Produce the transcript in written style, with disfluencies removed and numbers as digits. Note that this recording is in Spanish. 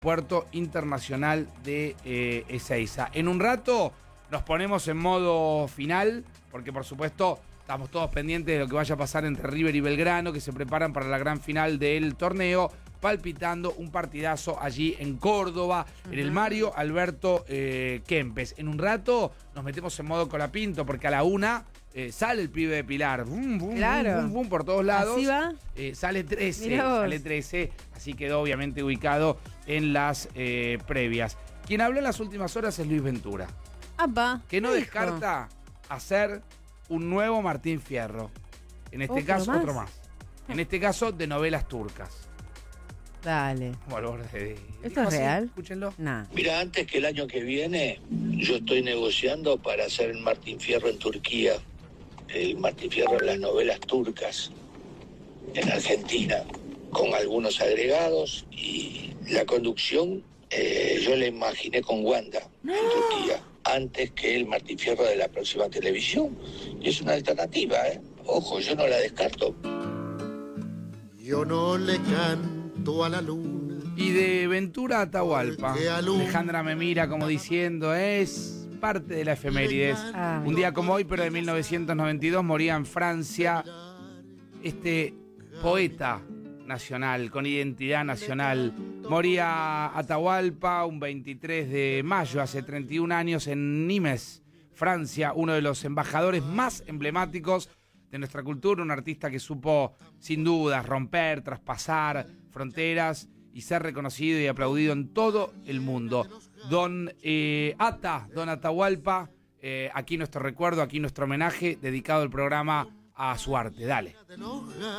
Puerto Internacional de Ezeiza. En un rato nos ponemos en modo final, porque por supuesto estamos todos pendientes de lo que vaya a pasar entre River y Belgrano, que se preparan para la gran final del torneo, palpitando un partidazo allí en Córdoba, en el Mario Alberto Kempes. En un rato nos metemos en modo Colapinto, porque a la 1 sale el pibe de Pilar, bum, por todos lados. ¿Así va? Sale 13, así quedó obviamente ubicado en las previas. Quien habló en las últimas horas es Luis Ventura, que no descarta hacer un nuevo Martín Fierro. En este caso, otro más. En este caso, de novelas turcas. Dale. Bueno, ¿Esto es real? Escúchenlo. Nah. Mira, antes que el año que viene, yo estoy negociando para hacer el Martín Fierro en Turquía. El Martín Fierro en las novelas turcas en Argentina, con algunos agregados, y la conducción yo la imaginé con Wanda en Turquía, antes que el Martín Fierro de la próxima televisión. Y es una alternativa, ojo, yo no la descarto. Yo no le canto a la luna. Y de Ventura a Atahualpa, Alejandra me mira como diciendo, es parte de la efemérides. Un día como hoy, pero de 1992, moría en Francia este poeta nacional, con identidad nacional. Moría Atahualpa un 23 de mayo, hace 31 años, en Nimes, Francia, uno de los embajadores más emblemáticos de nuestra cultura, un artista que supo, sin dudas, romper, traspasar fronteras y ser reconocido y aplaudido en todo el mundo. Don Atahualpa, aquí nuestro recuerdo, aquí nuestro homenaje, dedicado al programa a su arte. Dale.